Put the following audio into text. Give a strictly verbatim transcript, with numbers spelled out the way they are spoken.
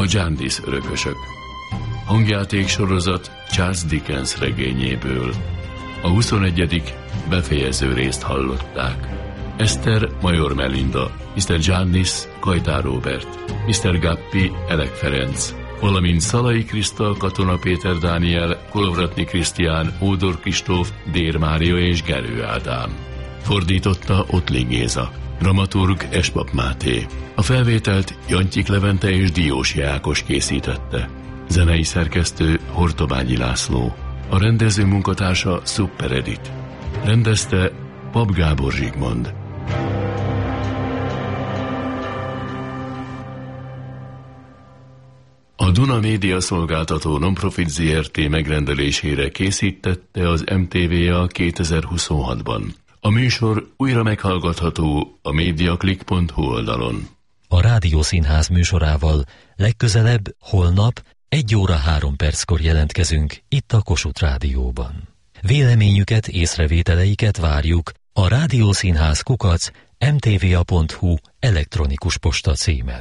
A Jarndyce örökösök. Hangjáték sorozat Charles Dickens regényéből. A huszonegyedik befejező részt hallották. Eszter Major Melinda, miszter Jarndyce Kajtár Róbert, miszter Gappi Elek Ferenc, valamint Szalai Krisztal, Katona Péter Dániel, Kolovratni Krisztián, Ódor Kristóf, Dér Mária és Gerő Ádám. Fordította Ottling Géza. Dramaturg Espap Máté. A felvételt Jantyik Levente és Diósi Ákos készítette. Zenei szerkesztő Hortobányi László. A rendező munkatársa Super Edit. Rendezte Pap Gábor Zsigmond. A Duna Média Szolgáltató Nonprofit zé er té megrendelésére készítette az em té vé á kétezer-huszonhatban. A műsor újra meghallgatható a mediaclick pont hu oldalon. A Rádiószínház műsorával legközelebb holnap egy óra három perckor jelentkezünk itt a Kossuth Rádióban. Véleményüket, észrevételeiket várjuk a rádiószínház kukac em té vé á pont hu elektronikus posta címen.